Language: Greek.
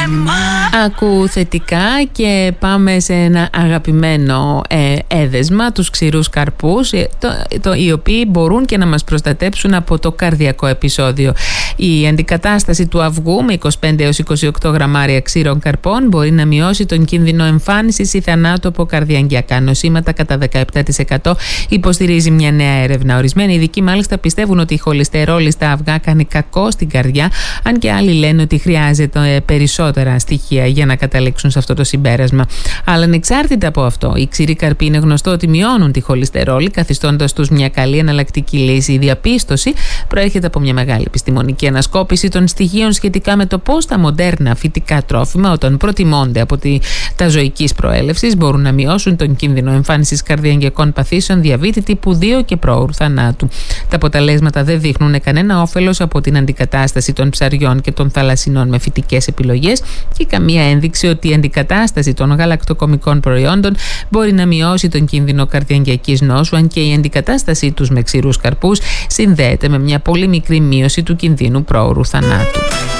Ακού θετικά και πάμε σε ένα αγαπημένο έδεσμα, τους ξηρούς καρπούς, οι οποίοι μπορούν και να μας προστατέψουν από το καρδιακό επεισόδιο. Η αντικατάσταση του αυγού με 25 έως 28 γραμμάρια ξηρών καρπών μπορεί να μειώσει τον κίνδυνο εμφάνισης ή θανάτου από καρδιαγγειακά νοσήματα κατά 17%, υποστηρίζει μια νέα έρευνα. Ορισμένοι ειδικοί μάλιστα πιστεύουν ότι η χολυστερόλη στα αυγά κάνει κακό στην καρδιά, αν και άλλοι λένε ότι χρειάζεται περισσότερα στοιχεία για να καταλήξουν σε αυτό το συμπέρασμα. Αλλά ανεξάρτητα από αυτό, οι ξηροί καρποί είναι γνωστό ότι μειώνουν τη χολυστερόλη, καθιστώντας τους μια καλή εναλλακτική λύση. Η διαπίστωση προέρχεται από μια μεγάλη επιστημονική ανασκόπηση των στοιχείων σχετικά με το πώς τα μοντέρνα φυτικά τρόφιμα, όταν προτιμώνται από τα ζωικής προέλευσης, μπορούν να μειώσουν τον κίνδυνο εμφάνισης καρδιαγγειακών παθήσεων, διαβήτη τύπου 2 και πρόωρου θανάτου. Τα αποτελέσματα δεν δείχνουν κανένα όφελος από την αντικατάσταση των ψαριών και των θαλασσινών με φυτικές επιλογές και καμία ένδειξη ότι η αντικατάσταση των γαλακτοκομικών προϊόντων μπορεί να μειώσει τον κίνδυνο καρδιαγγειακής νόσου, αν και η αντικατάστασή τους με ξηρούς καρπούς συνδέεται με μια πολύ μικρή μείωση του κινδύνου πρόωρου θανάτου.